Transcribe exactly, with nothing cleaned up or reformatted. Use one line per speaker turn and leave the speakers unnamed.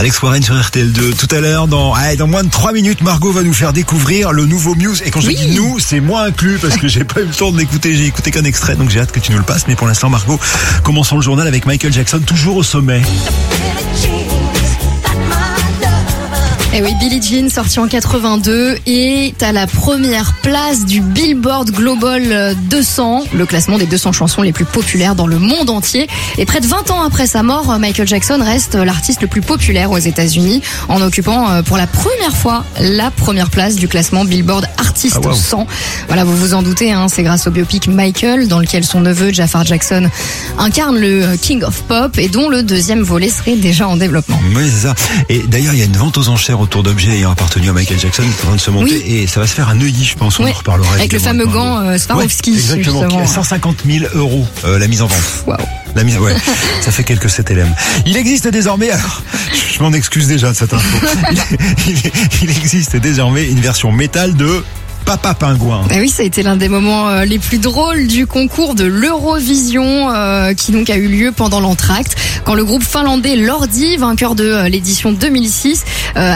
Alex Warren sur R T L deux. Tout à l'heure, dans, allez, dans moins de trois minutes, Margot va nous faire découvrir le nouveau Muse. Et quand je
Oui.
dis nous, c'est moi inclus parce que j'ai pas eu le temps de l'écouter. J'ai écouté qu'un extrait, donc j'ai hâte que tu nous le passes. Mais pour l'instant, Margot, commençons le journal avec Michael Jackson, toujours au sommet.
Et oui, Billie Jean, sorti en quatre-vingt-deux, est à la première place du Billboard Global deux cents, le classement des deux cents chansons les plus populaires dans le monde entier. Et près de vingt ans après sa mort, Michael Jackson reste l'artiste le plus populaire aux États-Unis, en occupant pour la première fois la première place du classement Billboard Artist
Ah, wow.
cent. Voilà, vous vous en doutez, hein, c'est grâce au biopic Michael, dans lequel son neveu Jafar Jackson incarne le King of Pop et dont le deuxième volet serait déjà en développement.
Oui, c'est ça. Et d'ailleurs, il y a une vente aux enchères autour d'objets ayant appartenu à Michael Jackson qui est en train de se monter.
Oui.
Et ça va se faire à Neuilly, je pense. On
Oui.
en reparlera.
Avec le
évidemment,
fameux
Margot.
gant euh, Swarovski.
Ouais, exactement.
justement.
cent cinquante mille euros euh, la mise en vente.
Waouh.
La mise, ouais, ça fait quelques sept L M. Il existe désormais, alors, je m'en excuse déjà de cette info. Il, il, il existe désormais une version métal de Papa Pingouin.
Et oui, ça a été l'un des moments euh, les plus drôles du concours de l'Eurovision euh, qui donc a eu lieu pendant l'entracte, quand le groupe finlandais Lordi, vainqueur de euh, l'édition deux mille six, euh,